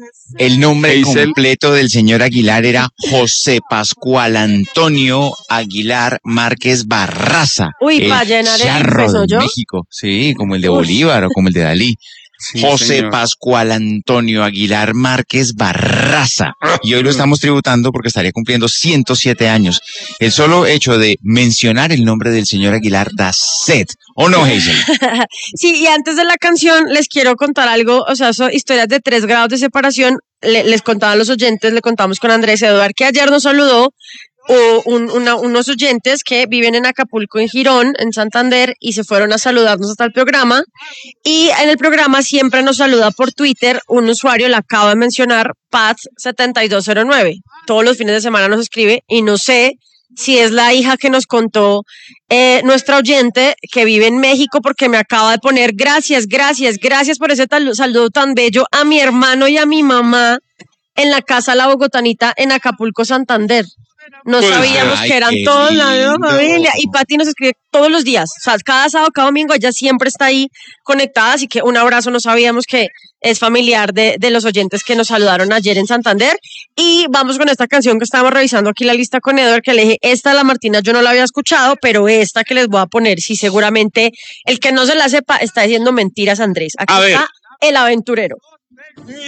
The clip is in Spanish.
El nombre Hazel. completo del señor Aguilar era José Pascual Antonio Aguilar Márquez Barraza. Uy, El para llenar el charro impeso, de ¿yo? México. Sí, como el de Uy. Bolívar o como el de Dalí. Sí, José señor. Pascual Antonio Aguilar Márquez Barraza. Y hoy lo estamos tributando porque estaría cumpliendo 107 años. El solo hecho de mencionar el nombre del señor Aguilar da sed. ¿O no, Hazel? Sí, y antes de la canción les quiero contar algo, o sea, son historias de 3 grados de separación. Les contaba a los oyentes, le contamos con Andrés Eduard, que ayer nos saludó unos oyentes que viven en Acapulco, en Girón, en Santander, y se fueron a saludarnos hasta el programa. Y en el programa siempre nos saluda por Twitter un usuario, le acabo de mencionar, Pat7209. Todos los fines de semana nos escribe y no sé si es la hija que nos contó nuestra oyente que vive en México, porque me acaba de poner gracias por ese saludo tan bello a mi hermano y a mi mamá en la casa La Bogotanita en Acapulco, Santander. No Pues, sabíamos ay, que eran qué todos la misma lindo. familia. Y Pati nos escribe todos los días. O sea, cada sábado, cada domingo, ella siempre está ahí conectada. Así que un abrazo. No sabíamos que es familiar de los oyentes que nos saludaron ayer en Santander. Y vamos con esta canción que estábamos revisando aquí la lista con Edward, que le dije, esta la Martina yo no la había escuchado, pero esta que les voy a poner, sí, seguramente el que no se la sepa está diciendo mentiras, Andrés. Aquí A ver. está El Aventurero.